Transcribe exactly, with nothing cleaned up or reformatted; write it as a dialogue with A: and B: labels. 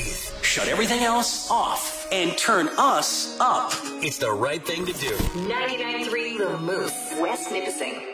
A: Shut everything else off and turn us up.
B: It's the right thing to do.
C: ninety-nine point three The Moose, West Nipissing.